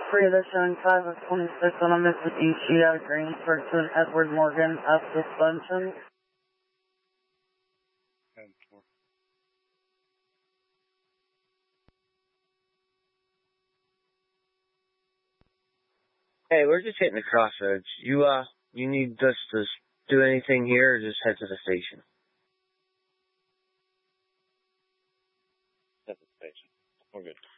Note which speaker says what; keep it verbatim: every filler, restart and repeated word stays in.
Speaker 1: Free of the showing five of twenty-six on a Mitsubishi out of Greensburg to an Edward Morgan of suspension.
Speaker 2: Hey, we're just hitting the crossroads. You, uh, you need us to do anything here or just head to the station?
Speaker 3: Head to the station. We're good.